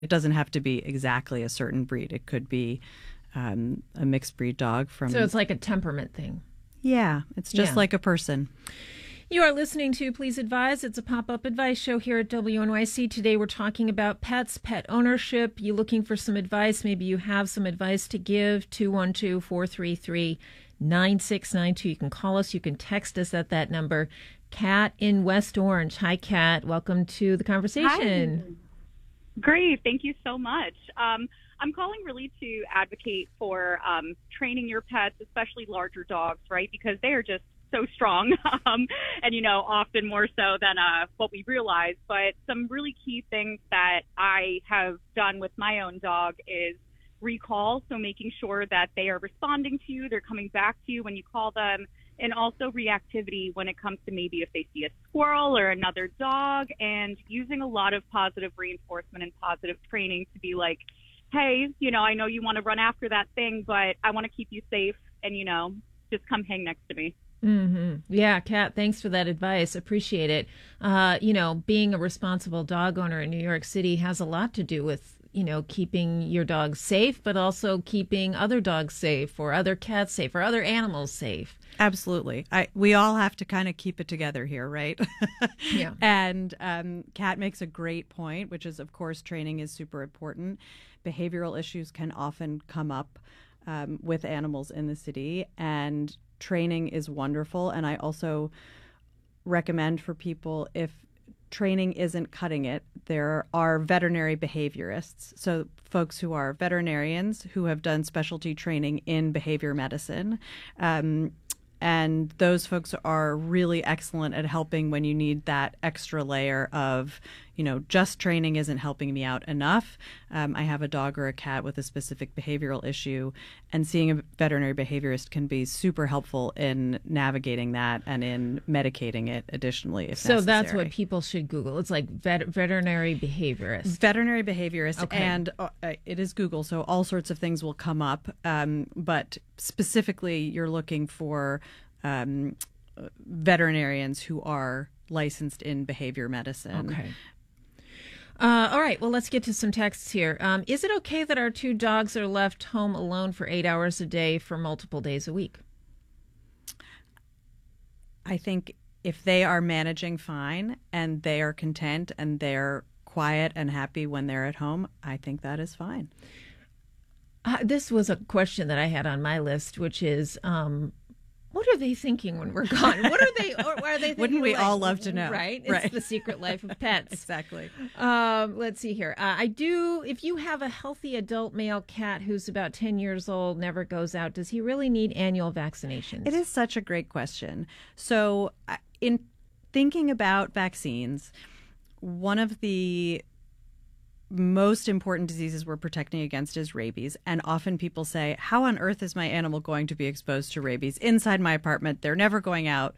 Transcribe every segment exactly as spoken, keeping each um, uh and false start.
It doesn't have to be exactly a certain breed. It could be um, a mixed breed dog from. So it's like a temperament thing. Yeah, it's just Yeah. like a person. You are listening to Please Advise. It's a pop-up advice show here at W N Y C. Today we're talking about pets, pet ownership. You looking for some advice? Maybe you have some advice to give. two one two, four three three, nine six nine two. You can call us. You can text us at that number. Kat in West Orange. Hi, Kat. Welcome to the conversation. Hi. Great. Thank you so much. Um, I'm calling really to advocate for um, training your pets, especially larger dogs, right? Because they are just so strong um, and, you know, often more so than uh, what we realize. But some really key things that I have done with my own dog is recall. So making sure that they are responding to you, they're coming back to you when you call them. And also reactivity when it comes to maybe if they see a squirrel or another dog, and using a lot of positive reinforcement and positive training to be like, hey, you know, I know you want to run after that thing, but I want to keep you safe and, you know, just come hang next to me. Mm-hmm. Yeah, Kat, thanks for that advice. Appreciate it. Uh, you know, being a responsible dog owner in New York City has a lot to do with, you know, keeping your dog safe, but also keeping other dogs safe or other cats safe or other animals safe. Absolutely. I, we all have to kind of keep it together here, right? Yeah. And um, Kat makes a great point, which is, of course, training is super important. Behavioral issues can often come up um, with animals in the city, and training is wonderful. And I also recommend for people, if training isn't cutting it, there are veterinary behaviorists. So folks who are veterinarians who have done specialty training in behavior medicine. Um, and those folks are really excellent at helping when you need that extra layer of, you know, just training isn't helping me out enough. Um, I have a dog or a cat with a specific behavioral issue, and seeing a veterinary behaviorist can be super helpful in navigating that and in medicating it additionally if So necessary. that's what people should Google. It's like vet- veterinary behaviorist. Veterinary behaviorist, Okay. and uh, it is Google, so all sorts of things will come up. Um, but specifically, you're looking for um, veterinarians who are licensed in behavior medicine. Okay. Uh, all right. Well, let's get to some texts here. Um, is it okay that our two dogs are left home alone for eight hours a day for multiple days a week? I think if they are managing fine and they are content and they're quiet and happy when they're at home, I think that is fine. Uh, this was a question that I had on my list, which is, um, what are they thinking when we're gone? What are they? Or are they thinking? Wouldn't we like, all love to know? Right? It's Right. the secret life of pets. Exactly. Um, let's see here. Uh, I do. If you have a healthy adult male cat who's about ten years old, never goes out, does he really need annual vaccinations? It is such a great question. So, uh, in thinking about vaccines, one of the most important diseases we're protecting against is rabies. And often people say, how on earth is my animal going to be exposed to rabies inside my apartment? They're never going out.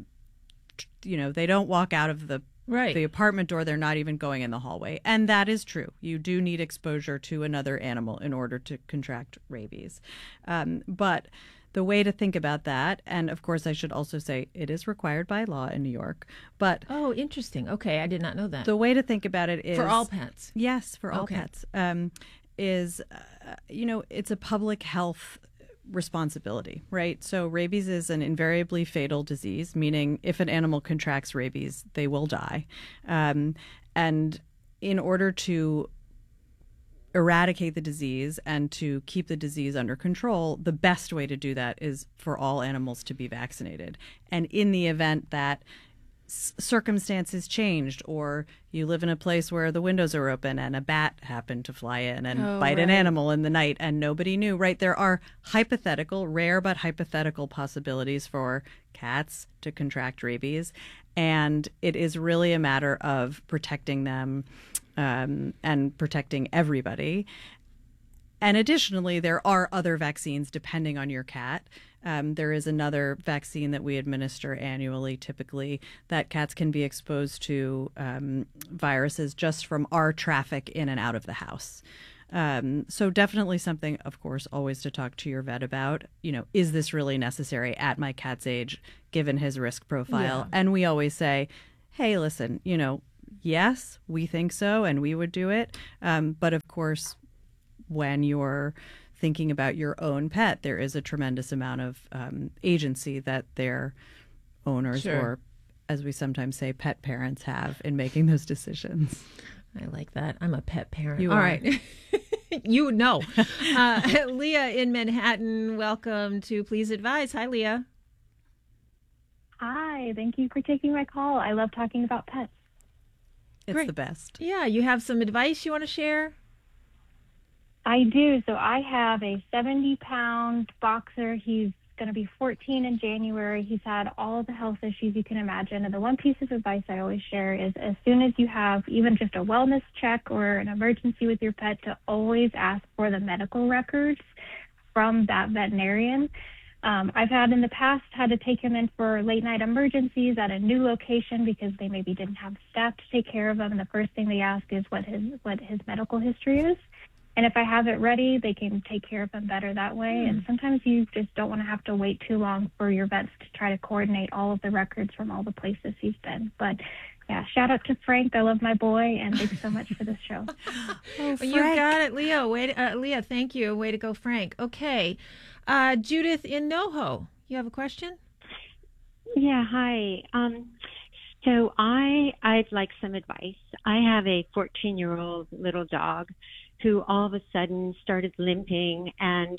You know, they don't walk out of the Right. the apartment door. They're not even going in the hallway. And that is true. You do need exposure to another animal in order to contract rabies. Um, but the way to think about that, and of course, I should also say it is required by law in New York, but Oh, interesting. Okay, I did not know that. the way to think about it is For all pets. Yes, for all Okay. pets. Um, is, uh, you know, it's a public health responsibility, right? So rabies is an invariably fatal disease, meaning if an animal contracts rabies, they will die. Um, and in order to eradicate the disease and to keep the disease under control, the best way to do that is for all animals to be vaccinated. And in the event that circumstances changed, or you live in a place where the windows are open and a bat happened to fly in and Oh, bite an right. animal in the night and nobody knew, right? There are hypothetical, rare but hypothetical possibilities for cats to contract rabies. And it is really a matter of protecting them um, and protecting everybody. And additionally, there are other vaccines depending on your cat. Um, there is another vaccine that we administer annually, typically, that cats can be exposed to um, viruses just from our traffic in and out of the house. Um, so definitely something, of course, always to talk to your vet about. You know, is this really necessary at my cat's age, given his risk profile? Yeah. And we always say, hey, listen, you know, yes, we think so, and we would do it. Um, but of course, when you're thinking about your own pet, there is a tremendous amount of um, agency that their owners, Sure. or as we sometimes say, pet parents have in making those decisions. I like that. I'm a pet parent. You All are. right. You know. Uh, Leah in Manhattan, welcome to Please Advise. Hi, Leah. Hi, thank you for taking my call. I love talking about pets. It's Great. the best. Yeah, you have some advice you want to share? I do. So I have a seventy pound boxer. He's going to be fourteen in January. He's had all of the health issues you can imagine. And the one piece of advice I always share is as soon as you have even just a wellness check or an emergency with your pet, to always ask for the medical records from that veterinarian. Um, I've had in the past had to take him in for late night emergencies at a new location because they maybe didn't have staff to take care of him. And the first thing they ask is what his what his medical history is. And if I have it ready, they can take care of him better that way. Mm. And sometimes you just don't want to have to wait too long for your vets to try to coordinate all of the records from all the places he's been. But yeah, shout out to Frank. I love my boy, and thanks so much for this show. Oh, you got it, Leah. Way to, uh, Leah, thank you. Way to go, Frank. Okay. Uh, Judith in NoHo, you have a question? Yeah, hi. Um, so I, I'd like some advice. I have a fourteen-year-old little dog who all of a sudden started limping, and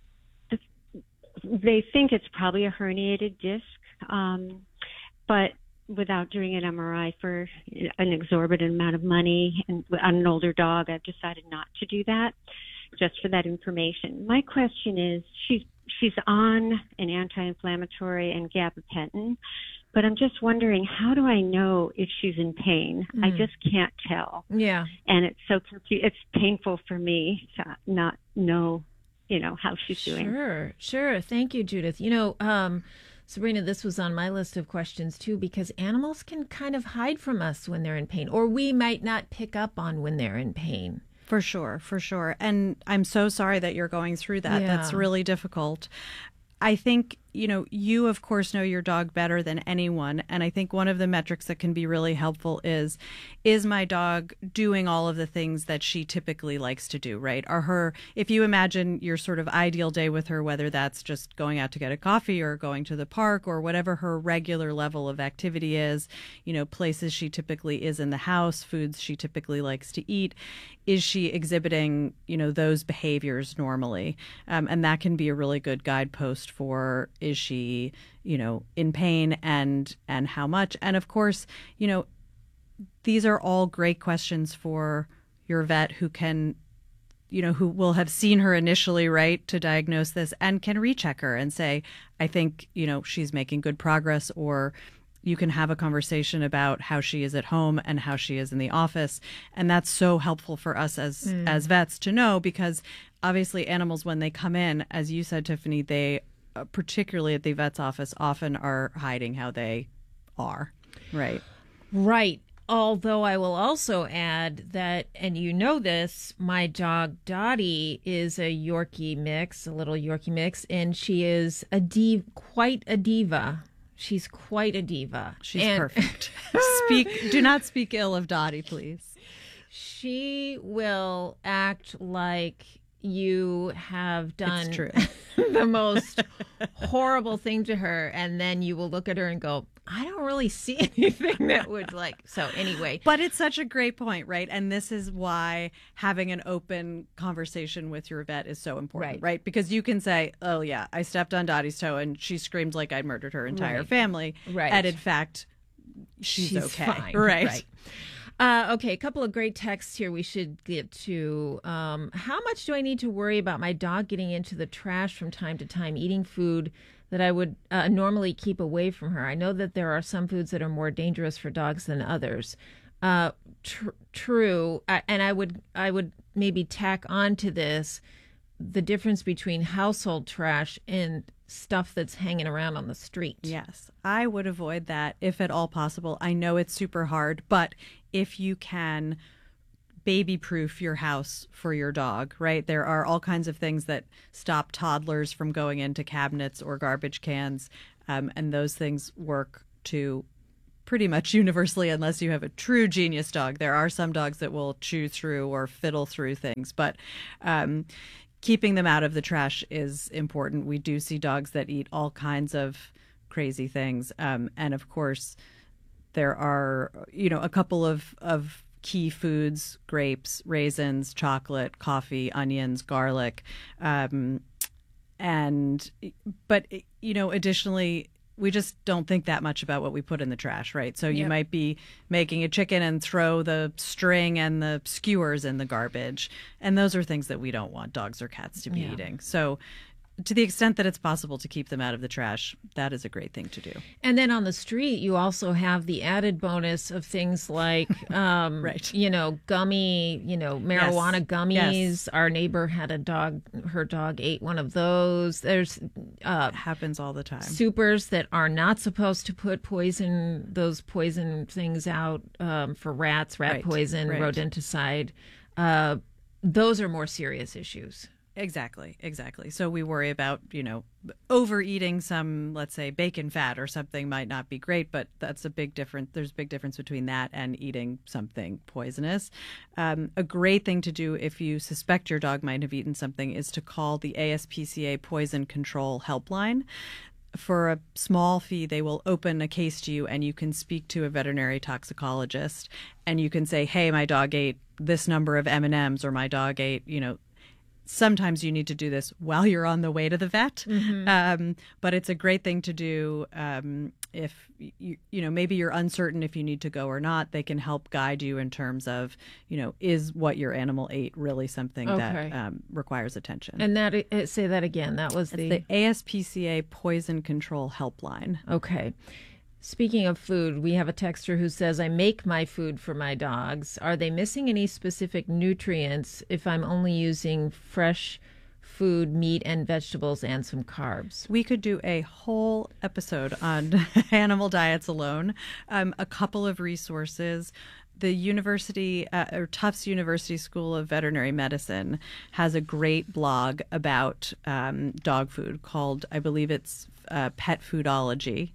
they think it's probably a herniated disc, um, but without doing an M R I for an exorbitant amount of money and on an older dog, I've decided not to do that, just for that information. My question is, she's she's on an anti-inflammatory and gabapentin, but I'm just wondering, how do I know if she's in pain? Mm. I just can't tell. Yeah. And it's so confu- it's painful for me to not know, you know, how she's sure, doing. Sure, sure. Thank you, Judith. You know, um, Sabrina, this was on my list of questions too, because animals can kind of hide from us when they're in pain, or we might not pick up on when they're in pain. For sure, for sure. And I'm so sorry that you're going through that. Yeah. That's really difficult. I think, you know, you, of course, know your dog better than anyone. And I think one of the metrics that can be really helpful is, is my dog doing all of the things that she typically likes to do, right? Are her, if you imagine your sort of ideal day with her, whether that's just going out to get a coffee or going to the park or whatever her regular level of activity is, you know, places she typically is in the house, foods she typically likes to eat, is she exhibiting, you know, those behaviors normally? Um, and that can be a really good guidepost for, is she, you know, in pain, and and how much? And of course, you know, these are all great questions for your vet, who can, you know, who will have seen her initially, right, to diagnose this, and can recheck her and say, I think, you know, she's making good progress, or you can have a conversation about how she is at home and how she is in the office. And that's so helpful for us as mm. as vets to know, because obviously animals, when they come in, as you said, Tiffany, they, uh, particularly at the vet's office, often are hiding how they are. Right. Right. Although I will also add that, and you know this, my dog Dottie is a Yorkie mix, a little Yorkie mix, and she is a div- quite a diva. She's quite a diva. She's and perfect. Speak. Do not speak ill of Dottie, please. She will act like you have done it's true. the most horrible thing to her, and then you will look at her and go, I don't really see anything that would like. So anyway. But it's such a great point, right? And this is why having an open conversation with your vet is so important, right? right? Because you can say, oh, yeah, I stepped on Dottie's toe and she screamed like I'd murdered her entire right. family. Right. And in fact, she's, she's okay. Fine. Right. right. Uh, okay, a couple of great texts here we should get to. Um, how much do I need to worry about my dog getting into the trash from time to time, eating food that I would uh, normally keep away from her? I know that there are some foods that are more dangerous for dogs than others. Uh, tr- true, uh, and I would I would maybe tack on to this the difference between household trash and stuff that's hanging around on the street. Yes, I would avoid that if at all possible. I know it's super hard, but if you can baby-proof your house for your dog, right? There are all kinds of things that stop toddlers from going into cabinets or garbage cans, um, and those things work to pretty much universally, unless you have a true genius dog. There are some dogs that will chew through or fiddle through things, but um, keeping them out of the trash is important. We do see dogs that eat all kinds of crazy things. Um, and of course, there are, you know, a couple of, of key foods: grapes, raisins, chocolate, coffee, onions, garlic. Um, and, but, you know, additionally, we just don't think that much about what we put in the trash, right? So you Yep. might be making a chicken and throw the string and the skewers in the garbage. And those are things that we don't want dogs or cats to be Yeah. eating. So to the extent that it's possible to keep them out of the trash, that is a great thing to do. And then on the street, you also have the added bonus of things like, um, Right. you know, gummy, you know, marijuana Yes. gummies. Yes. Our neighbor had a dog, her dog ate one of those. There's uh, It happens all the time. supers that are not supposed to put poison, those poison things out um, for rats, rat Right, poison, right. rodenticide. Uh, those are more serious issues. Exactly, exactly. So we worry about, you know, overeating some, let's say, bacon fat or something might not be great, but that's a big difference. There's a big difference between that and eating something poisonous. Um, a great thing to do if you suspect your dog might have eaten something is to call the A S P C A Poison Control Helpline. For a small fee, they will open a case to you and you can speak to a veterinary toxicologist and you can say, hey, my dog ate this number of M and M's, or my dog ate, you know, sometimes you need to do this while you're on the way to the vet. Mm-hmm. Um, but it's a great thing to do um, if, you, you know, maybe you're uncertain if you need to go or not. They can help guide you in terms of, you know, is what your animal ate really something Okay. that um, requires attention? And that, uh, say that again. That was It's the... the A S P C A Poison Control Helpline. Okay. Speaking of food, we have a texter who says, I make my food for my dogs. Are they missing any specific nutrients if I'm only using fresh food, meat and vegetables, and some carbs? We could do a whole episode on animal diets alone. Um, a couple of resources. The university, uh, or Tufts University School of Veterinary Medicine has a great blog about um, dog food called, I believe it's uh, Pet Foodology.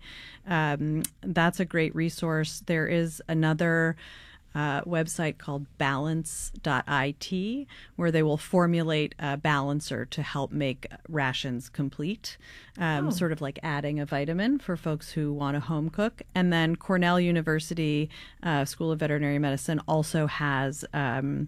Um, that's a great resource. There is another uh, website called balance dot I T where they will formulate a balancer to help make rations complete, um, Oh. sort of like adding a vitamin for folks who want to home cook. And then Cornell University uh, School of Veterinary Medicine also has um,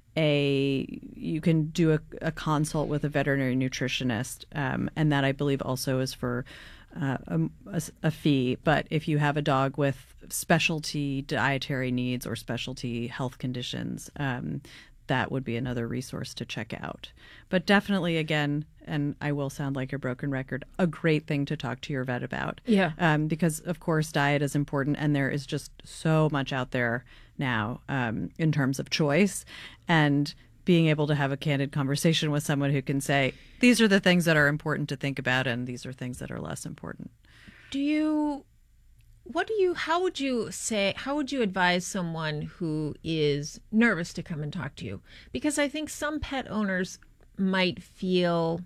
a you can do a, a consult with a veterinary nutritionist, um, and that I believe also is for uh, a, a, a fee. But if you have a dog with specialty dietary needs or specialty health conditions, um, that would be another resource to check out. But definitely, again, and I will sound like a broken record, a great thing to talk to your vet about. Yeah. Um, because, of course, diet is important, and there is just so much out there now um, in terms of choice. And being able to have a candid conversation with someone who can say, these are the things that are important to think about, and these are things that are less important. Do you, what do you, how would you say, how would you advise someone who is nervous to come and talk to you? Because I think some pet owners might feel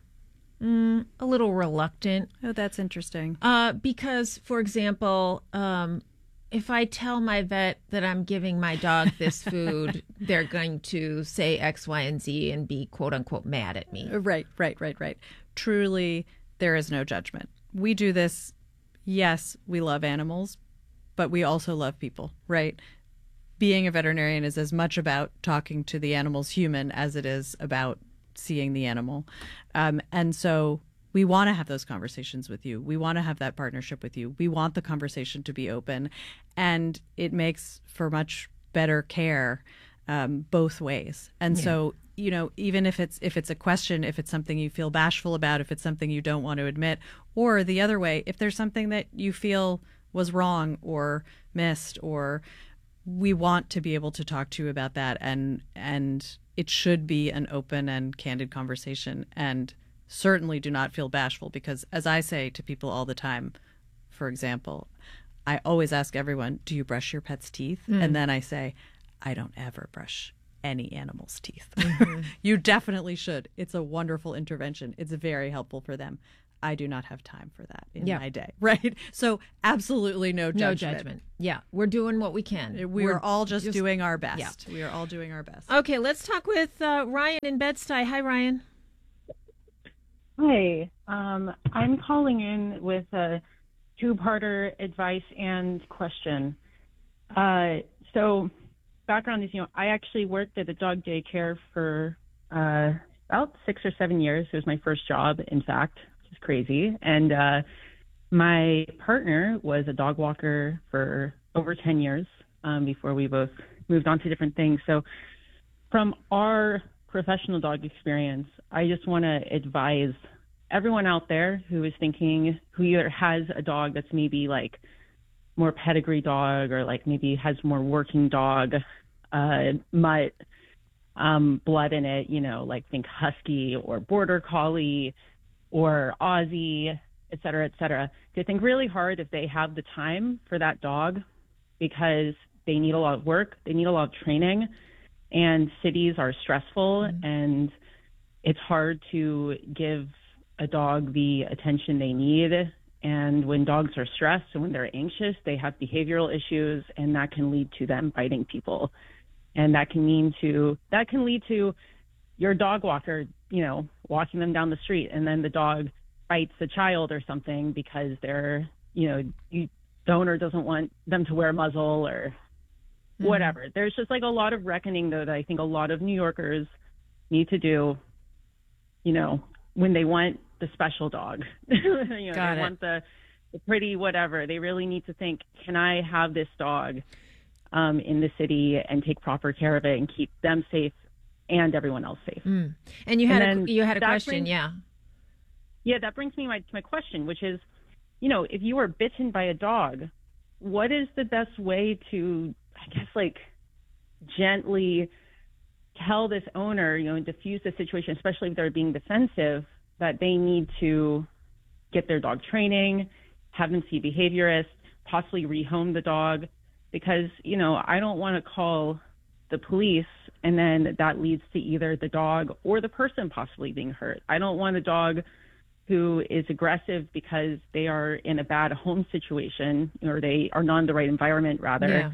mm, a little reluctant. Oh, that's interesting. Uh, because, for example, um, if I tell my vet that I'm giving my dog this food, they're going to say X, Y, and Z and be quote unquote mad at me. Right, right, right, right. Truly, there is no judgment. We do this. Yes, we love animals, but we also love people, right? Being a veterinarian is as much about talking to the animal's human as it is about seeing the animal. Um, and so we want to have those conversations with you. We want to have that partnership with you. We want the conversation to be open, and it makes for much better care um, both ways. And Yeah. so, you know, even if it's if it's a question, if it's something you feel bashful about, if it's something you don't want to admit, or the other way, if there's something that you feel was wrong or missed, or we want to be able to talk to you about that, and and it should be an open and candid conversation. And certainly do not feel bashful, because as I say to people all the time, for example, I always ask everyone, do you brush your pet's teeth? Mm. And then I say, I don't ever brush any animal's teeth. Mm-hmm. You definitely should. It's a wonderful intervention. It's very helpful for them. I do not have time for that in Yeah. my day, right? So absolutely no judgment. No judgment. Yeah, we're doing what we can. We We're are all just, just- doing our best. We are all doing our best. Okay, let's talk with uh, Ryan in Bed-Stuy. Hi, Ryan. Hi, um, I'm calling in with a two-parter advice and question. Uh, so, background is, you know, I actually worked at a dog daycare for uh, about six or seven years. It was my first job, in fact, which is crazy. And uh, my partner was a dog walker for over ten years um, before we both moved on to different things. So, from our professional dog experience, I just want to advise everyone out there who is thinking, who either has a dog that's maybe like more pedigree dog or like maybe has more working dog, uh, mutt, um, blood in it, you know, like think husky or border collie or Aussie, et cetera, et cetera, to think really hard if they have the time for that dog, because they need a lot of work, they need a lot of training, and cities are stressful, mm-hmm. and it's hard to give a dog the attention they need. And when dogs are stressed and when they're anxious, they have behavioral issues, and that can lead to them biting people. And that can mean to, that can lead to your dog walker, you know, walking them down the street, and then the dog bites a child or something because they're, you know, you, the owner doesn't want them to wear a muzzle or mm-hmm. whatever. There's just like a lot of reckoning, though, that I think a lot of New Yorkers need to do, you know, when they want the special dog, you know, Got they it. want the, the pretty whatever. They really need to think, can I have this dog um, in the city and take proper care of it and keep them safe and everyone else safe? Mm. And you had and a, you had a that question, brings, yeah. Yeah, that brings me my, to my question, which is, you know, if you were bitten by a dog, what is the best way to, I guess, like, gently tell this owner, you know, and diffuse the situation, especially if they're being defensive, that they need to get their dog training, have them see behaviorists, possibly rehome the dog, because, you know, I don't want to call the police and then that leads to either the dog or the person possibly being hurt. I don't want a dog who is aggressive because they are in a bad home situation, or they are not in the right environment, rather, Yeah.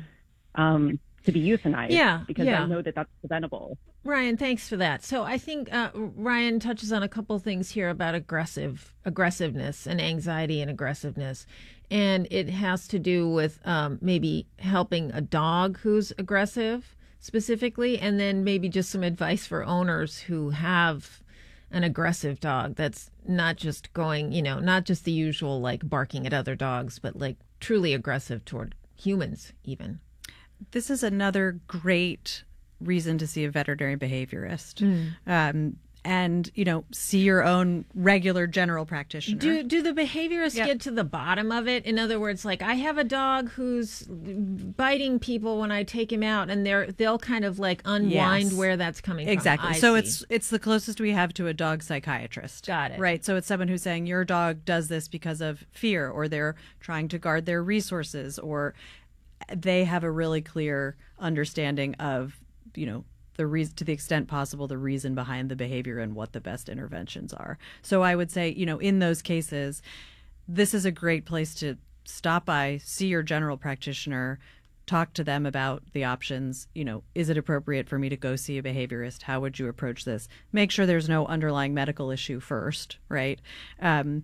um, to be euthanized. Yeah, because yeah. I know that that's preventable. Ryan, thanks for that. So I think uh, Ryan touches on a couple of things here about aggressive aggressiveness and anxiety and aggressiveness. And it has to do with um, maybe helping a dog who's aggressive specifically, and then maybe just some advice for owners who have an aggressive dog that's not just going, you know, not just the usual like barking at other dogs, but like truly aggressive toward humans even. This is another great reason to see a veterinary behaviorist. Mm. Um, and, you know, see your own regular general practitioner. Do do the behaviorists Yep. get to the bottom of it? In other words, like I have a dog who's biting people when I take him out, and they're they'll kind of like unwind Yes. where that's coming Exactly. from. I So see. it's it's the closest we have to a dog psychiatrist. Got it. Right. So it's someone who's saying your dog does this because of fear, or they're trying to guard their resources, or they have a really clear understanding of, you know, the reason, to the extent possible, the reason behind the behavior and what the best interventions are. So I would say, you know, in those cases, this is a great place to stop by, see your general practitioner, talk to them about the options. You know, is it appropriate for me to go see a behaviorist? How would you approach this? Make sure there's no underlying medical issue first, right? Um,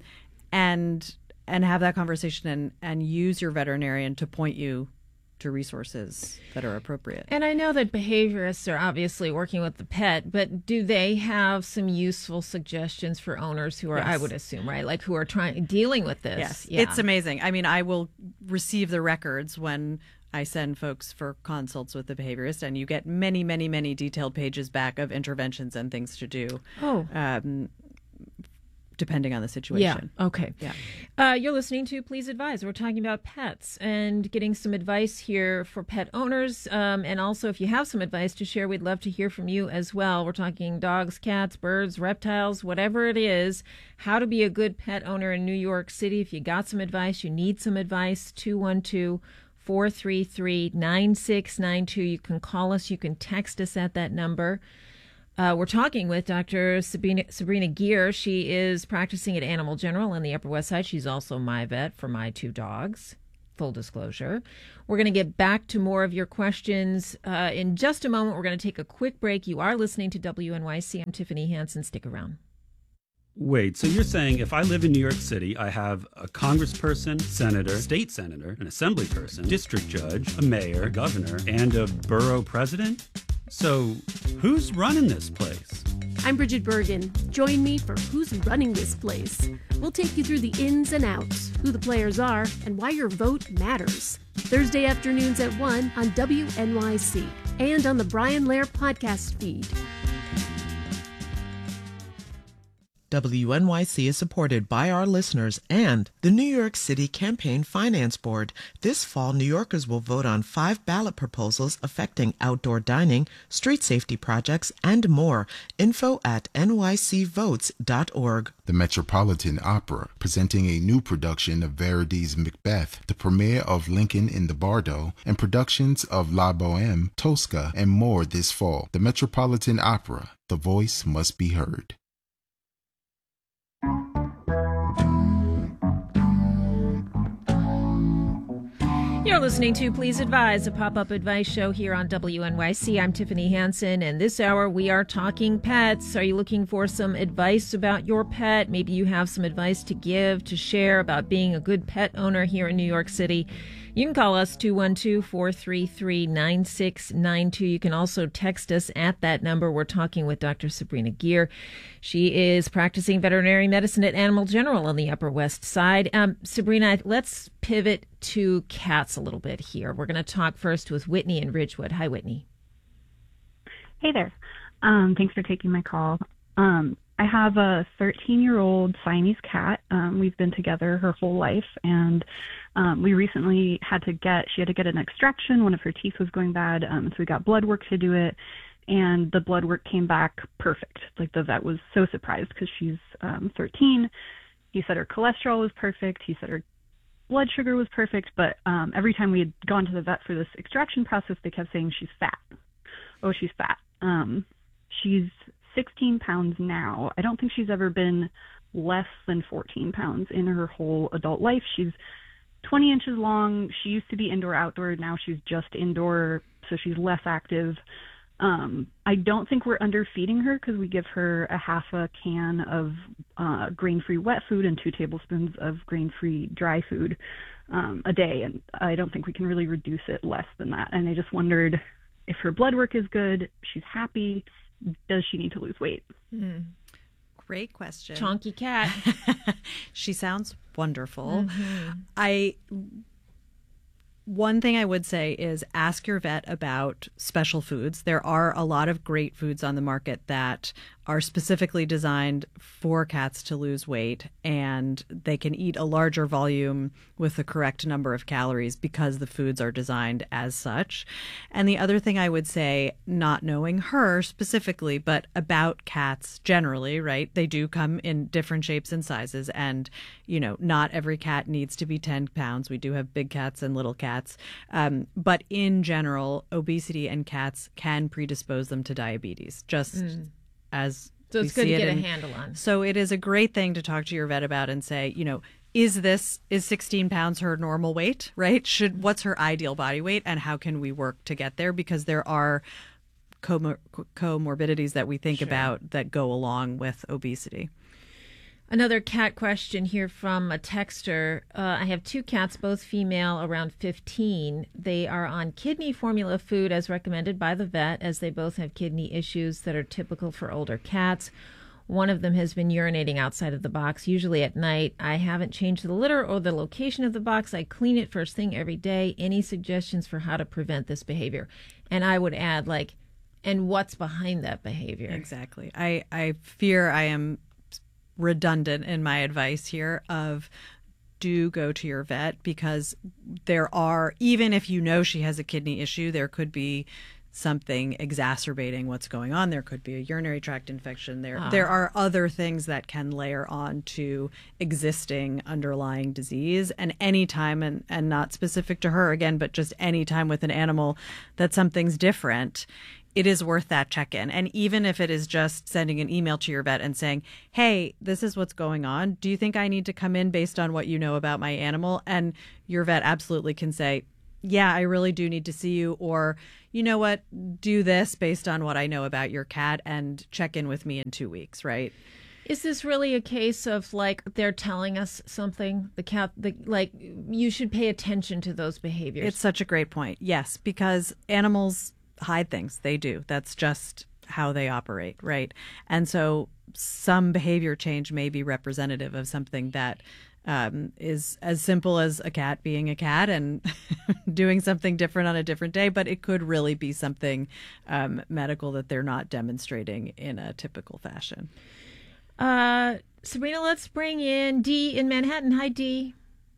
and and have that conversation, and, and use your veterinarian to point you to resources that are appropriate. And I know that behaviorists are obviously working with the pet, but do they have some useful suggestions for owners who are, Yes. I would assume, right, like who are trying dealing with this? Yes, Yeah. it's amazing. I mean, I will receive the records when I send folks for consults with the behaviorist, and you get many, many, many detailed pages back of interventions and things to do. Oh. Um, depending on the situation. Yeah. Okay. Yeah. Uh, you're listening to Please Advise. We're talking about pets and getting some advice here for pet owners. Um, and also, if you have some advice to share, we'd love to hear from you as well. We're talking dogs, cats, birds, reptiles, whatever it is, how to be a good pet owner in New York City. If you got some advice, you need some advice, two one two, four three three, nine six nine two. You can call us. You can text us at that number. Uh, we're talking with Doctor Sabrina, Sabrina Geer. She is practicing at Animal General on the Upper West Side. She's also my vet for my two dogs, full disclosure. We're going to get back to more of your questions uh, in just a moment. We're going to take a quick break. You are listening to W N Y C. I'm Tiffany Hansen. Stick around. Wait, so you're saying if I live in New York City, I have a congressperson, senator, state senator, an assembly person, district judge, a mayor, a governor, and a borough president? So who's running this place? I'm Bridget Bergen. Join me for Who's Running This Place. We'll take you through the ins and outs, who the players are, and why your vote matters. Thursday afternoons at one on W N Y C and on the Brian Lair podcast feed. W N Y C is supported by our listeners and the New York City Campaign Finance Board. This fall, New Yorkers will vote on five ballot proposals affecting outdoor dining, street safety projects, and more. Info at N Y C votes dot org. The Metropolitan Opera, presenting a new production of Verdi's Macbeth, the premiere of Lincoln in the Bardo, and productions of La Boheme, Tosca, and more this fall. The Metropolitan Opera, the voice must be heard. You're listening to Please Advise, a pop-up advice show here on W N Y C. I'm Tiffany Hansen, and this hour we are talking pets. Are you looking for some advice about your pet? Maybe you have some advice to give, to share about being a good pet owner here in New York City. You can call us two one two, four three three, nine six nine two. You can also text us at that number. We're talking with Doctor Sabrina Geer. She is practicing veterinary medicine at Animal General on the Upper West Side. Um, Sabrina, let's pivot to cats a little bit here. We're going to talk first with Whitney in Ridgewood. Hi, Whitney. Hey there. Um, thanks for taking my call. Um, I have a thirteen-year-old Siamese cat. Um, we've been together her whole life, and um, we recently had to get, she had to get an extraction. One of her teeth was going bad, um, so we got blood work to do it, and the blood work came back perfect. Like, the vet was so surprised because she's um, thirteen. He said her cholesterol was perfect. He said her blood sugar was perfect, but um, every time we had gone to the vet for this extraction process, they kept saying she's fat. Oh, she's fat. Um, she's sixteen pounds now. I don't think she's ever been less than fourteen pounds in her whole adult life. She's twenty inches long. She used to be indoor outdoor. Now she's just indoor, so she's less active. Um, I don't think we're underfeeding her because we give her a half a can of uh, grain-free wet food and two tablespoons of grain-free dry food um, a day, and I don't think we can really reduce it less than that. And I just wondered if her blood work is good, she's happy, does she need to lose weight? Mm. Great question. Chonky cat. She sounds wonderful. Mm-hmm. I one thing I would say is ask your vet about special foods. There are a lot of great foods on the market that are specifically designed for cats to lose weight, and they can eat a larger volume with the correct number of calories because the foods are designed as such. And the other thing I would say, not knowing her specifically, but about cats generally, right? They do come in different shapes and sizes, and, you know, not every cat needs to be ten pounds. We do have big cats and little cats. Um, but in general, obesity in cats can predispose them to diabetes, just mm. as so it's we good see to get in, a handle on. So it is a great thing to talk to your vet about and say, you know, is this, is sixteen pounds her normal weight, right? Should, what's her ideal body weight, and how can we work to get there? Because there are comor- comorbidities that we think sure. about that go along with obesity. Another cat question here from a texter. Uh, I have two cats, both female, around fifteen. They are on kidney formula food as recommended by the vet, as they both have kidney issues that are typical for older cats. One of them has been urinating outside of the box, usually at night. I haven't changed the litter or the location of the box. I clean it first thing every day. Any suggestions for how to prevent this behavior? And I would add, like, and what's behind that behavior? Exactly. I, I fear I am redundant in my advice here of do go to your vet, because there are, even if you know she has a kidney issue, there could be something exacerbating what's going on. There could be a urinary tract infection. There ah. there are other things that can layer on to existing underlying disease. And any time, and, and not specific to her again, but just any time with an animal that something's different, it is worth that check-in. And even if it is just sending an email to your vet and saying, hey, this is what's going on. Do you think I need to come in based on what you know about my animal? And your vet absolutely can say, yeah, I really do need to see you. Or, you know what, do this based on what I know about your cat and check in with me in two weeks, right? Is this really a case of like they're telling us something? The cat, the, like you should pay attention to those behaviors. It's such a great point. Yes, because animals hide things. They do. That's just how they operate, right? And so some behavior change may be representative of something that um, is as simple as a cat being a cat and doing something different on a different day, but it could really be something um, medical that they're not demonstrating in a typical fashion. Uh, Sabrina, let's bring in Dee in Manhattan. Hi, Dee.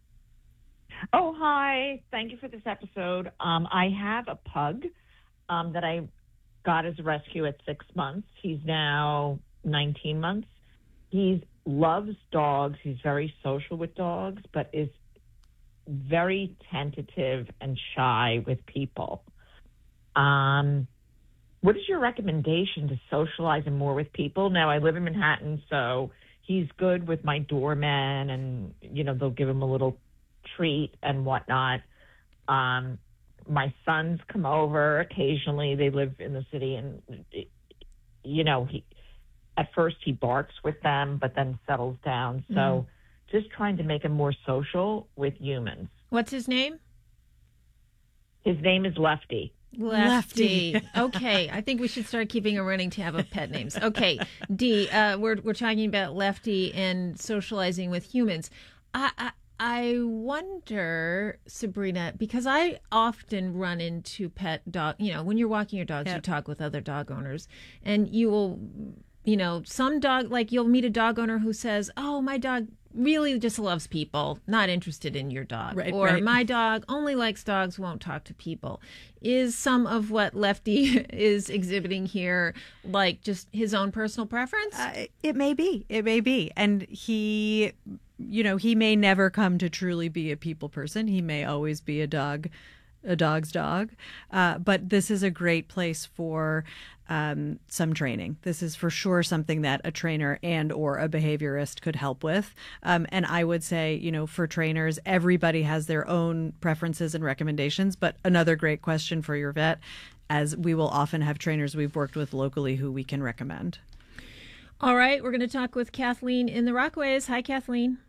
Oh, hi. Thank you for this episode. Um, I have a pug um, that I got as a rescue at six months. He's now nineteen months. He loves dogs. He's very social with dogs, but is very tentative and shy with people. Um, what is your recommendation to socialize him more with people? Now, I live in Manhattan, so he's good with my doorman, and, you know, they'll give him a little treat and whatnot. Um, my sons come over occasionally. They live in the city, and, you know, he at first he barks with them, but then settles down. So mm. just trying to make him more social with humans. What's his name? His name is Lefty. Lefty. Lefty. Okay, I think we should start keeping a running tab of pet names. Okay, Dee, uh, we're we're talking about Lefty and socializing with humans. I, I I wonder, Sabrina, because I often run into pet dog. You know, when you're walking your dogs, yep. you talk with other dog owners, and you will, you know, some dog like you'll meet a dog owner who says, "Oh, my dog really just loves people, not interested in your dog," right, or right. "My dog only likes dogs, won't talk to people." Is some of what Lefty is exhibiting here like just his own personal preference? Uh, it may be. It may be. And he, you know, he may never come to truly be a people person. He may always be a dog, a dog's dog. Uh, but this is a great place for um, some training. This is for sure something that a trainer and or a behaviorist could help with. Um, and I would say, you know, for trainers, everybody has their own preferences and recommendations. But another great question for your vet, as we will often have trainers we've worked with locally who we can recommend. All right. We're going to talk with Kathleen in the Rockaways. Hi, Kathleen.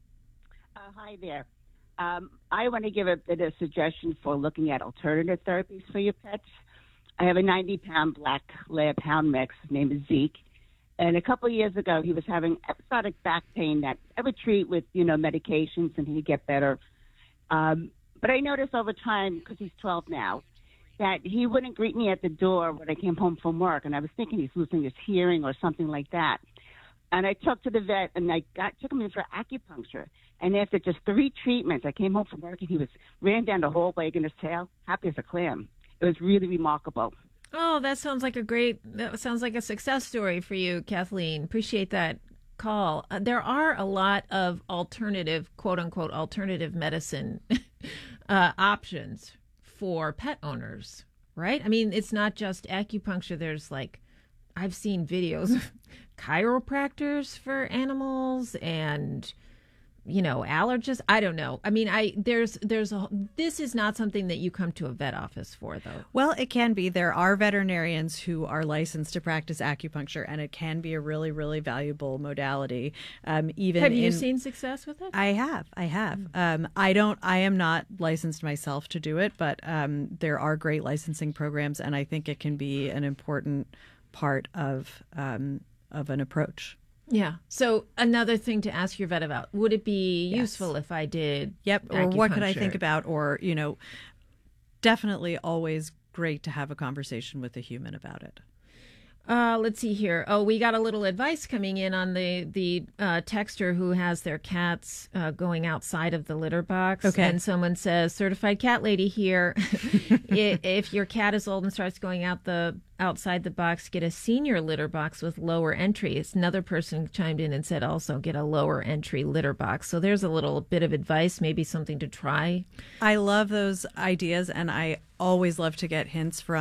Uh, hi there. Um, I want to give a bit of suggestion for looking at alternative therapies for your pets. I have a ninety pound black lab hound mix. His name is Zeke. And a couple of years ago, he was having episodic back pain that I would treat with, you know, medications, and he'd get better. Um, but I noticed over time, because he's twelve now, that he wouldn't greet me at the door when I came home from work. And I was thinking he's losing his hearing or something like that. And I took to the vet, and I got took him in for acupuncture. And after just three treatments, I came home from work, and he was ran down the whole leg in his tail, happy as a clam. It was really remarkable. Oh, that sounds like a great, that sounds like a success story for you, Kathleen. Appreciate that call. Uh, there are a lot of alternative, quote unquote, alternative medicine uh, options for pet owners, right? I mean, it's not just acupuncture. There's like, I've seen videos of chiropractors for animals and, you know, allergists. I don't know. I mean, I there's there's a this is not something that you come to a vet office for, though. Well, it can be. There are veterinarians who are licensed to practice acupuncture, and it can be a really, really valuable modality. Um, even have you in, seen success with it? I have. I have. Um, I don't. I am not licensed myself to do it, but um, there are great licensing programs, and I think it can be an important part of um, of an approach. Yeah. So another thing to ask your vet about, would it be yes. useful if I did Yep. Or what could I think about? Or, you know, definitely always great to have a conversation with a human about it. Uh, let's see here. Oh, we got a little advice coming in on the, the uh, texter who has their cats uh, going outside of the litter box. Okay. And someone says, certified cat lady here. If your cat is old and starts going out the outside the box, get a senior litter box with lower entries. Another person chimed in and said also get a lower entry litter box. So there's a little bit of advice, maybe something to try. I love those ideas, and I always love to get hints from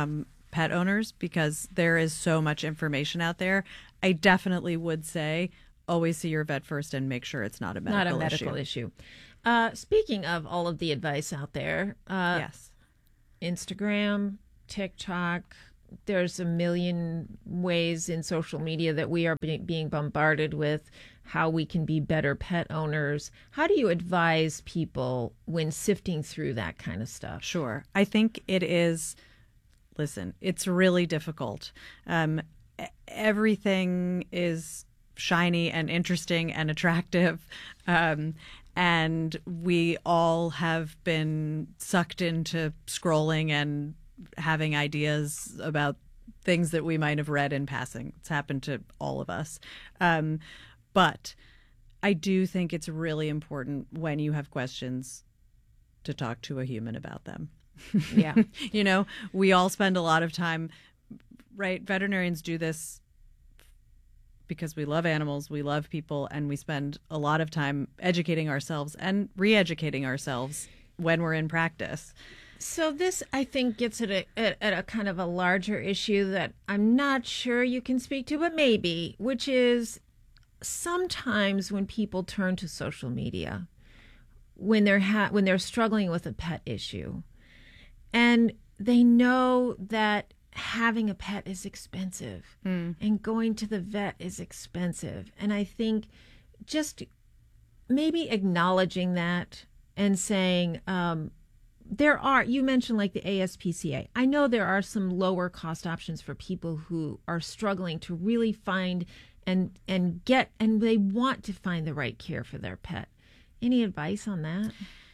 pet owners because there is so much information out there. I definitely would say always see your vet first and make sure it's not a medical issue. Not a medical issue. issue. Uh, speaking of all of the advice out there, uh, yes, Instagram, TikTok, there's a million ways in social media that we are be- being bombarded with how we can be better pet owners. How do you advise people when sifting through that kind of stuff? Sure. I think it is, listen, it's really difficult. Um, everything is shiny and interesting and attractive. Um, and we all have been sucked into scrolling and having ideas about things that we might have read in passing. It's happened to all of us. Um, but I do think it's really important when you have questions to talk to a human about them. Yeah. You know, we all spend a lot of time, right? Veterinarians do this because we love animals, we love people, and we spend a lot of time educating ourselves and re-educating ourselves when we're in practice. So this, I think, gets at a, at, at a kind of a larger issue that I'm not sure you can speak to, but maybe, which is sometimes when people turn to social media, when they're ha- when they're struggling with a pet issue, and they know that having a pet is expensive mm. and going to the vet is expensive. And I think just maybe acknowledging that and saying, um, there are, you mentioned like the A S P C A. I know there are some lower cost options for people who are struggling to really find and and get, and they want to find the right care for their pet. Any advice on that?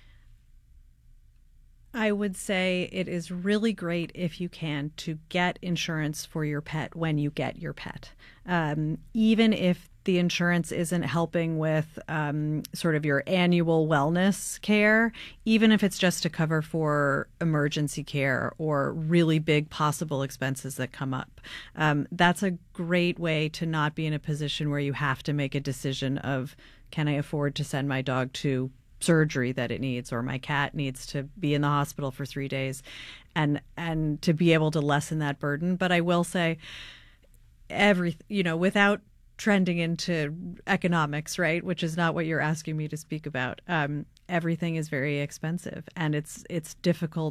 I would say it is really great if you can to get insurance for your pet when you get your pet. Um, even if the insurance isn't helping with um, sort of your annual wellness care, even if it's just to cover for emergency care or really big possible expenses that come up. Um, that's a great way to not be in a position where you have to make a decision of, can I afford to send my dog to surgery that it needs, or my cat needs to be in the hospital for three days, and and to be able to lessen that burden. But I will say, every you know, without trending into economics, right, which is not what you're asking me to speak about, um, everything is very expensive, and it's it's difficult.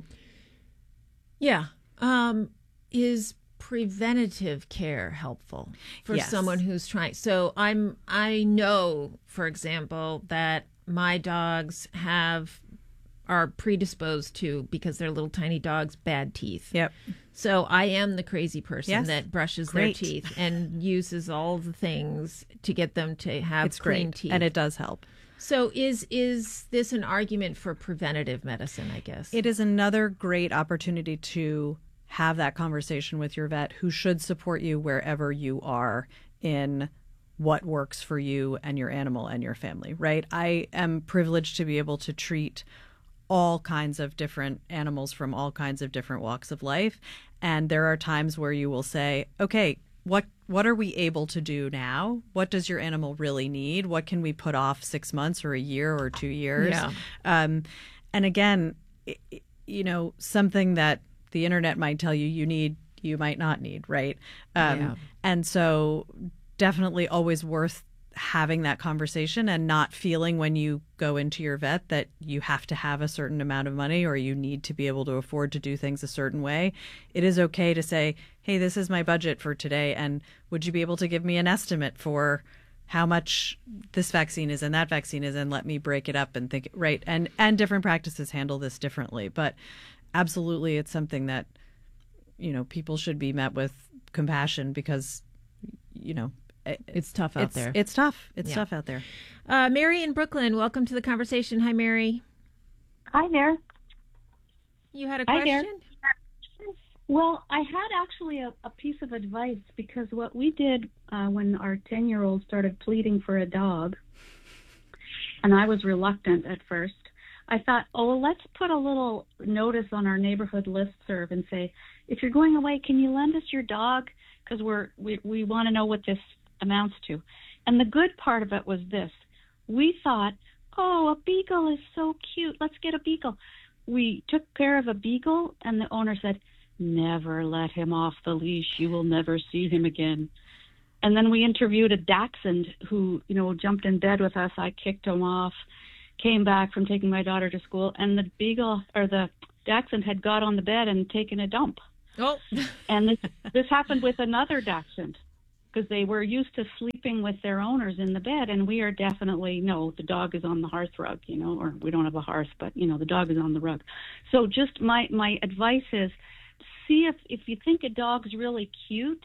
Yeah. Um, is preventative care helpful for Yes. someone who's trying? So I'm I know, for example, that my dogs have are predisposed to, because they're little tiny dogs, bad teeth. Yep. So I am the crazy person Yes. that brushes Great. their teeth and uses all the things to get them to have It's clean great, teeth. and it does help. So is is this an argument for preventative medicine, I guess? It is another great opportunity to have that conversation with your vet, who should support you wherever you are in what works for you and your animal and your family, right? I am privileged to be able to treat all kinds of different animals from all kinds of different walks of life. And there are times where you will say, okay, what what are we able to do now? What does your animal really need? What can we put off six months or a year or two years? Yeah. Um, and again, it, you know, something that the internet might tell you you need, you might not need, right? Um, Yeah. And so definitely always worth having that conversation and not feeling when you go into your vet that you have to have a certain amount of money or you need to be able to afford to do things a certain way. It is okay to say, hey, this is my budget for today, and would you be able to give me an estimate for how much this vaccine is and that vaccine is, and let me break it up and think, right? And and different practices handle this differently, but absolutely it's something that, you know, people should be met with compassion because, you know, It's tough out it's, there. It's tough. It's Yeah. tough out there. Uh, Mary in Brooklyn, welcome to the conversation. Hi, Mary. Hi there. You had a Hi there. question? Well, I had actually a, a piece of advice, because what we did uh, when our ten-year-old started pleading for a dog, and I was reluctant at first, I thought, oh, well, let's put a little notice on our neighborhood listserv and say, if you're going away, can you lend us your dog? Because we're we, we want to know what this amounts to. And the good part of it was this. We thought, oh, a beagle is so cute. Let's get a beagle. We took care of a beagle, and the owner said, never let him off the leash. You will never see him again. And then we interviewed a Dachshund who, you know, jumped in bed with us. I kicked him off, came back from taking my daughter to school, and the beagle or the Dachshund had got on the bed and taken a dump. Oh. And this this happened with another Dachshund because they were used to sleeping with their owners in the bed, and we are definitely, no, the dog is on the hearth rug, you know, or we don't have a hearth, but, you know, the dog is on the rug. So just my, my advice is see if, if you think a dog's really cute,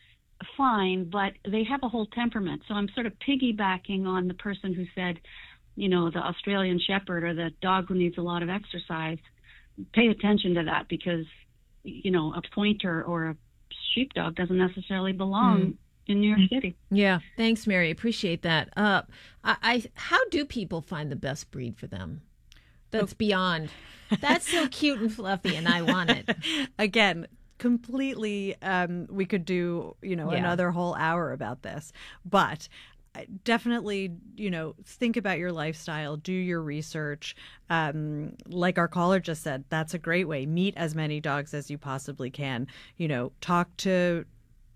fine, but they have a whole temperament. So I'm sort of piggybacking on the person who said, you know, the Australian Shepherd or the dog who needs a lot of exercise. Pay attention to that because, you know, a pointer or a sheepdog doesn't necessarily belong mm. in New York City. Yeah. Thanks, Mary. Appreciate that. Uh, I, I how do people find the best breed for them? That's oh. beyond. That's so cute and fluffy, and I want it. Again, completely. Um, we could do, you know, yeah. another whole hour about this, but definitely, you know, think about your lifestyle, do your research. Um, like our caller just said, that's a great way. Meet as many dogs as you possibly can. You know, talk to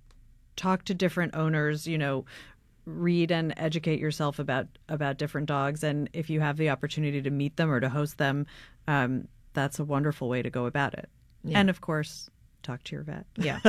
talk to different owners. You know, read and educate yourself about about different dogs. And if you have the opportunity to meet them or to host them, um, that's a wonderful way to go about it. Yeah. And of course, talk to your vet. Yeah.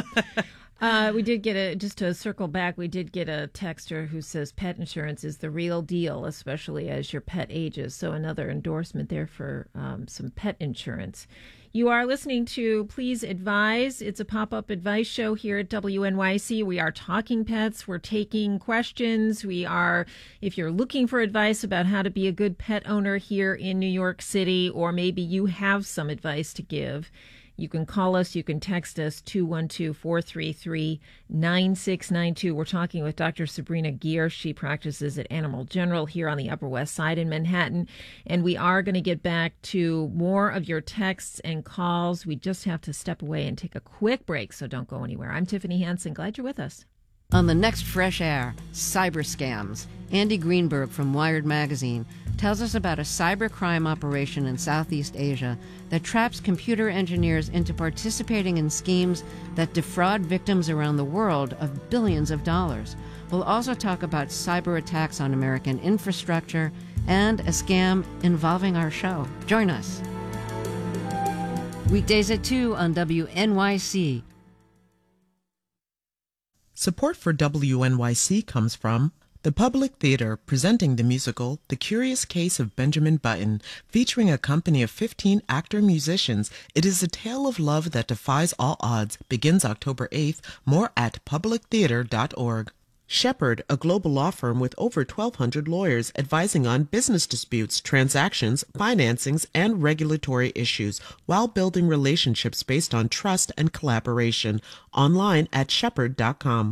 Uh, we did get a, just to circle back, we did get a texter who says pet insurance is the real deal, especially as your pet ages. So another endorsement there for um, some pet insurance. You are listening to Please Advise. It's a pop-up advice show here at W N Y C. We are talking pets. We're taking questions. We are, if you're looking for advice about how to be a good pet owner here in New York City, or maybe you have some advice to give, you can call us, you can text us, two one two, four three three, nine six nine two. We're talking with Doctor Sabrina Geer. She practices at Animal General here on the Upper West Side in Manhattan. And we are going to get back to more of your texts and calls. We just have to step away and take a quick break, so don't go anywhere. I'm Tiffany Hansen. Glad you're with us. On the next Fresh Air, cyber scams. Andy Greenberg from Wired Magazine tells us about a cybercrime operation in Southeast Asia that traps computer engineers into participating in schemes that defraud victims around the world of billions of dollars. We'll also talk about cyber attacks on American infrastructure and a scam involving our show. Join us. Weekdays at two on W N Y C. Support for W N Y C comes from the Public Theater, presenting the musical The Curious Case of Benjamin Button, featuring a company of fifteen actor-musicians. It is a tale of love that defies all odds. Begins October eighth. More at public theater dot org. Shepherd, a global law firm with over twelve hundred lawyers advising on business disputes, transactions, financings, and regulatory issues while building relationships based on trust and collaboration. Online at shepherd dot com.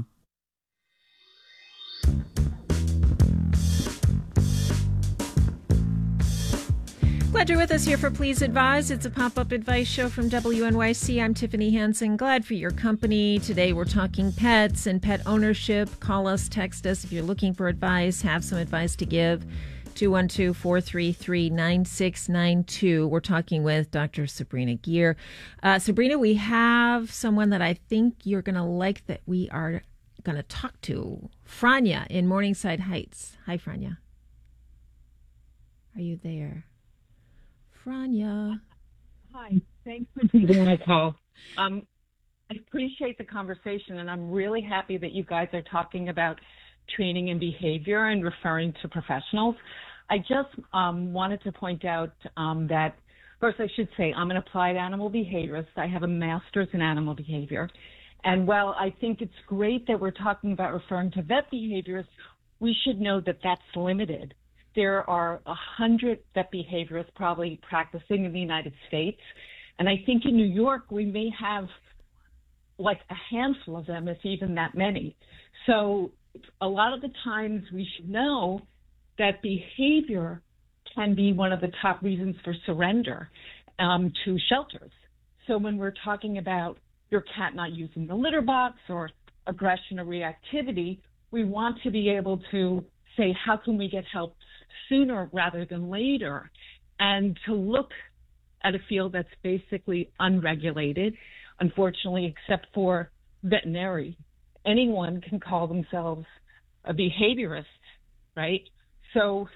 Glad you're with us here for Please Advise. It's a pop-up advice show from W N Y C. I'm Tiffany Hansen. Glad for your company. Today we're talking pets and pet ownership. Call us, text us if you're looking for advice, have some advice to give. two one two, four three three, nine six nine two. We're talking with Doctor Sabrina Geer. Uh, Sabrina, we have someone that I think you're going to like that we are going to talk to. Franya in Morningside Heights. Hi, Franya. Are you there? Franya. Hi. Thanks for taking my call. Um, I appreciate the conversation, and I'm really happy that you guys are talking about training and behavior and referring to professionals. I just um, wanted to point out um, that, first I should say, I'm an applied animal behaviorist. I have a master's in animal behavior. And while I think it's great that we're talking about referring to vet behaviorists, we should know that that's limited. There are a hundred vet behaviorists probably practicing in the United States. And I think in New York, we may have like a handful of them, if even that many. So a lot of the times we should know that behavior can be one of the top reasons for surrender um, to shelters. So when we're talking about your cat not using the litter box or aggression or reactivity, we want to be able to say, how can we get help sooner rather than later? And to look at a field that's basically unregulated, unfortunately, except for veterinary, anyone can call themselves a behaviorist, right? So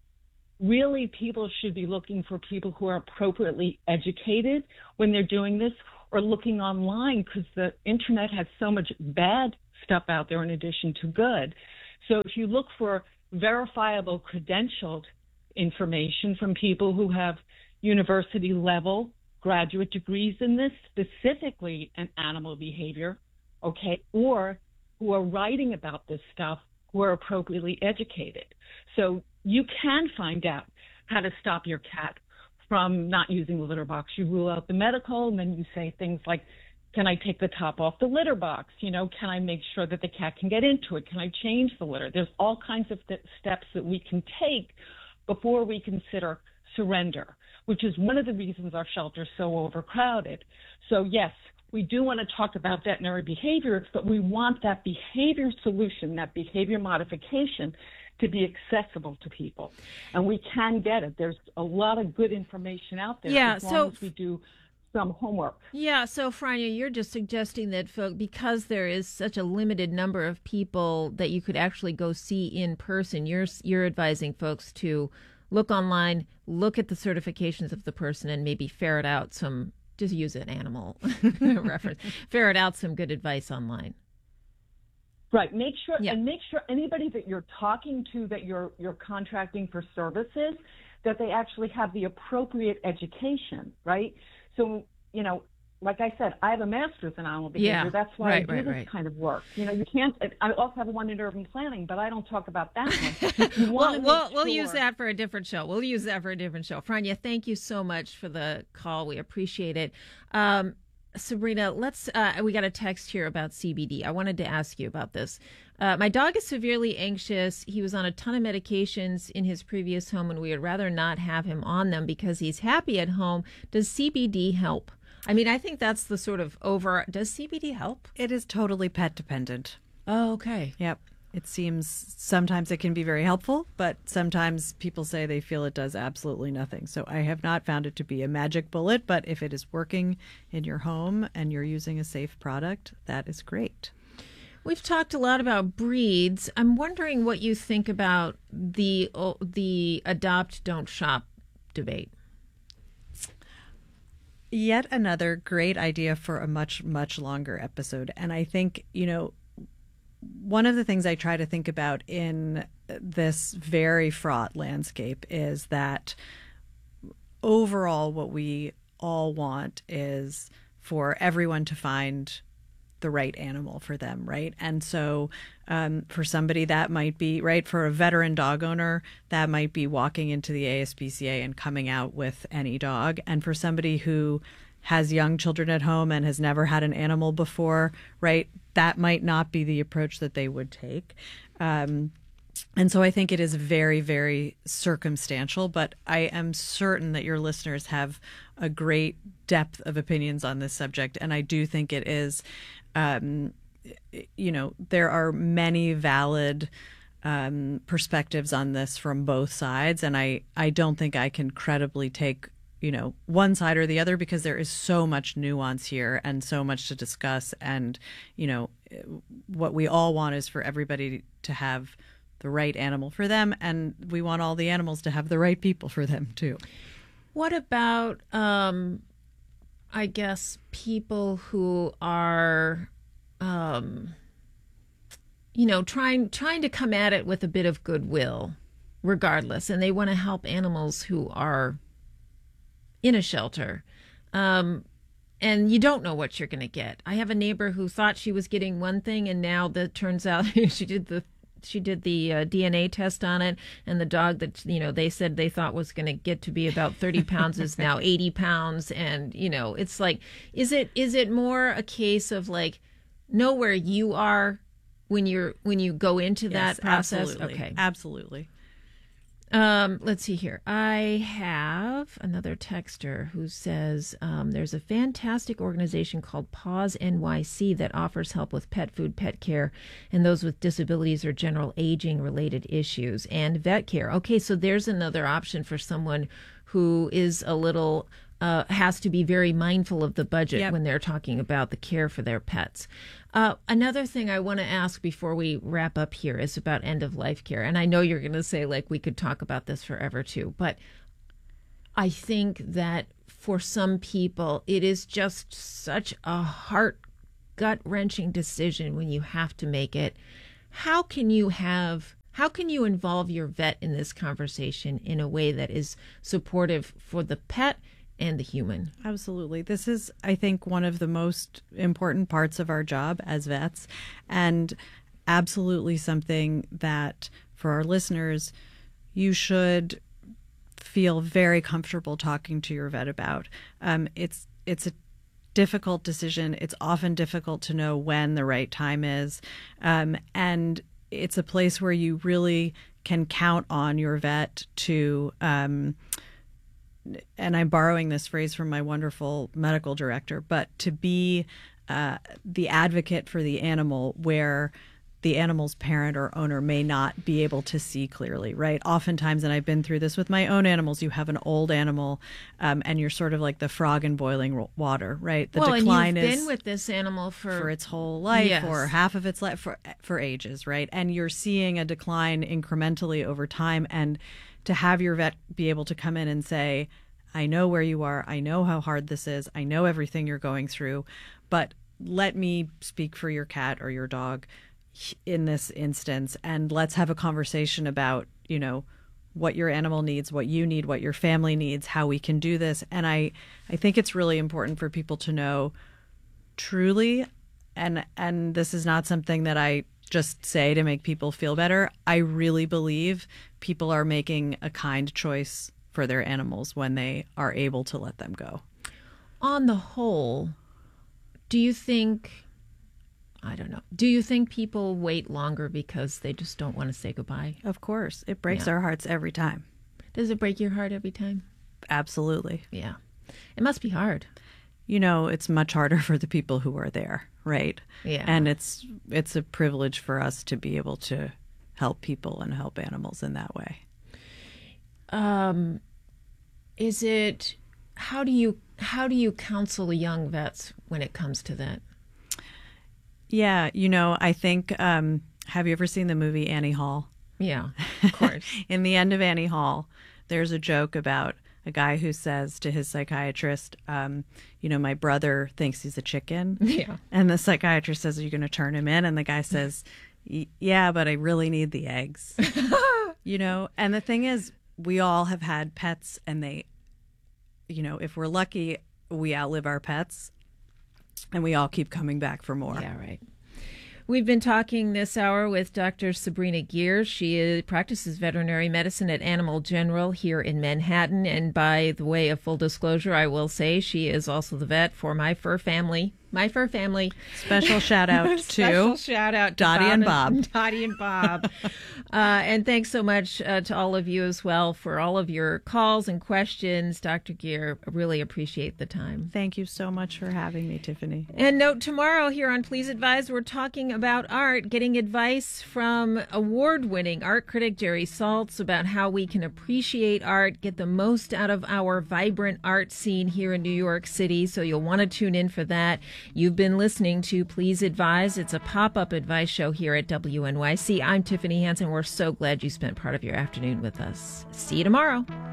really people should be looking for people who are appropriately educated when they're doing this, or looking online, because the internet has so much bad stuff out there in addition to good. So if you look for verifiable credentialed information from people who have university level graduate degrees in this, specifically in animal behavior, okay, or who are writing about this stuff, who are appropriately educated. So you can find out how to stop your cat from not using the litter box. You rule out the medical, and then you say things like, can I take the top off the litter box? You know, can I make sure that the cat can get into it? Can I change the litter? There's all kinds of th- steps that we can take before we consider surrender, which is one of the reasons our shelter is so overcrowded. So yes, we do want to talk about veterinary behavior, but we want that behavior solution, that behavior modification, to be accessible to people. And we can get it. There's a lot of good information out there, yeah, as so, long as we do some homework. Yeah, so Franya, you're just suggesting that folk, because there is such a limited number of people that you could actually go see in person, you're you're advising folks to look online, look at the certifications of the person, and maybe ferret out some, just use an animal reference, ferret out some good advice online. Right. Make sure yeah. and make sure anybody that you're talking to, that you're you're contracting for services, that they actually have the appropriate education, right? So, you know, like I said, I have a master's in animal behavior. Yeah. That's why right, I do right, this right. kind of work. You know, you can't. I also have one in urban planning, but I don't talk about that one. You well, we'll, sure. we'll use that for a different show. We'll use that for a different show. Franya, thank you so much for the call. We appreciate it. Um, Sabrina, let's. Uh, we got a text here about C B D. I wanted to ask you about this. Uh, my dog is severely anxious. He was on a ton of medications in his previous home, and we would rather not have him on them because he's happy at home. Does C B D help? I mean, I think that's the sort of over. Does C B D help? It is totally pet dependent. Oh, okay. Yep. It seems sometimes it can be very helpful, but sometimes people say they feel it does absolutely nothing. So I have not found it to be a magic bullet, but if it is working in your home and you're using a safe product, that is great. We've talked a lot about breeds. I'm wondering what you think about the the adopt, don't shop debate. Yet another great idea for a much, much longer episode. And I think, you know, one of the things I try to think about in this very fraught landscape is that overall what we all want is for everyone to find the right animal for them, right? And so um, for somebody that might be, right, for a veteran dog owner, that might be walking into the A S P C A and coming out with any dog. And for somebody who has young children at home and has never had an animal before, right, that might not be the approach that they would take. Um, and so I think it is very, very circumstantial, but I am certain that your listeners have a great depth of opinions on this subject. And I do think it is, um, you know, there are many valid um, perspectives on this from both sides. And I, I don't think I can credibly take you know, one side or the other, because there is so much nuance here and so much to discuss. And, you know, what we all want is for everybody to have the right animal for them. And we want all the animals to have the right people for them, too. What about, um, I guess, people who are, um, you know, trying trying to come at it with a bit of goodwill, regardless, and they want to help animals who are in a shelter, um, and you don't know what you're going to get. I have a neighbor who thought she was getting one thing, and now that turns out she did the she did the uh, D N A test on it, and the dog that you know they said they thought was going to get to be about thirty pounds is now eighty pounds, and you know it's like, is it is it more a case of like know where you are when you're when you go into Yes, that process? Absolutely. Okay, absolutely. Um, let's see here. I have another texter who says um, there's a fantastic organization called Paws N Y C that offers help with pet food, pet care, and those with disabilities or general aging-related issues, and vet care. Okay, so there's another option for someone who is a little uh, has to be very mindful of the budget Yep. when they're talking about the care for their pets. Uh, another thing I want to ask before we wrap up here is about end-of-life care. And I know you're going to say, like, we could talk about this forever, too. But I think that for some people, it is just such a heart, gut-wrenching decision when you have to make it. How can you have... How can you involve your vet in this conversation in a way that is supportive for the pet and the human? Absolutely. This is, I think, one of the most important parts of our job as vets, and absolutely something that for our listeners, you should feel very comfortable talking to your vet about. Um, it's it's a difficult decision. It's often difficult to know when the right time is, um, and it's a place where you really can count on your vet to, um, and I'm borrowing this phrase from my wonderful medical director, but to be uh, the advocate for the animal where the animal's parent or owner may not be able to see clearly, right? Oftentimes, and I've been through this with my own animals, you have an old animal um, and you're sort of like the frog in boiling water, right? The well, decline and you've is been with this animal for, for its whole life yes. or half of its life for, for ages, right? And you're seeing a decline incrementally over time. And to have your vet be able to come in and say, I know where you are. I know how hard this is. I know everything you're going through, but let me speak for your cat or your dog in this instance, and let's have a conversation about, you know, what your animal needs, what you need, what your family needs, how we can do this. And I, I think it's really important for people to know truly, and and this is not something that I just say to make people feel better. I really believe people are making a kind choice for their animals when they are able to let them go. On the whole, do you think... I don't know. Do you think people wait longer because they just don't want to say goodbye? Of course. It breaks Yeah. our hearts every time. Does it break your heart every time? Absolutely. Yeah. It must be hard. You know, it's much harder for the people who are there, right? Yeah. And it's it's a privilege for us to be able to help people and help animals in that way. Um, is it, how do you, how do you counsel young vets when it comes to that? Yeah, you know, I think, um, have you ever seen the movie Annie Hall? Yeah, of course. In the end of Annie Hall, there's a joke about a guy who says to his psychiatrist, um, you know, my brother thinks he's a chicken. Yeah. And the psychiatrist says, are you going to turn him in? And the guy says, yeah, but I really need the eggs. You know, and the thing is, we all have had pets, and they, you know, if we're lucky, we outlive our pets. And we all keep coming back for more. Yeah, right. We've been talking this hour with Doctor Sabrina Geer. She is, practices veterinary medicine at Animal General here in Manhattan. And by the way of full disclosure, I will say she is also the vet for my fur family. My fur family. Special shout out to Special shout out to Dottie and Bob. Dottie and Bob. uh, and thanks so much uh, to all of you as well for all of your calls and questions. Doctor Geer, I really appreciate the time. Thank you so much for having me, Tiffany. And note, tomorrow here on Please Advise, we're talking about art, getting advice from award-winning art critic Jerry Saltz about how we can appreciate art, get the most out of our vibrant art scene here in New York City. So you'll want to tune in for that. You've been listening to Please Advise. It's a pop-up advice show here at W N Y C. I'm Tiffany Hansen. We're so glad you spent part of your afternoon with us. See you tomorrow.